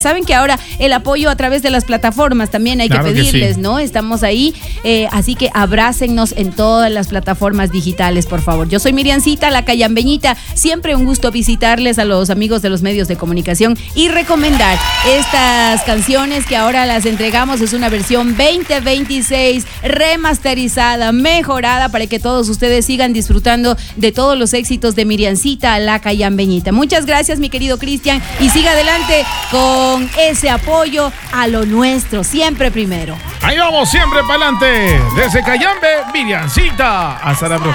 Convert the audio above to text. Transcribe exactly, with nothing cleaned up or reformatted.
Saben que ahora el apoyo a través de las plataformas también hay claro que pedirles, que sí. ¿no? Estamos ahí, eh, así que abrácennos en todas las plataformas digitales, por favor. Yo soy Miriancita, la Cayambeñita. Siempre un gusto visitarles a los amigos de los medios de comunicación y recomendar estas canciones que ahora las entregamos. Es una versión veinte veintiséis remasterizada, mejorada, para que todos ustedes sigan disfrutando de todos los éxitos de Miriancita, la Cayambeñita. Muchas gracias, mi querido Cristian, y siga adelante con con ese apoyo a lo nuestro, siempre primero. Ahí vamos, siempre para adelante. Desde Cayambe, Miriancita. Hasta la próxima.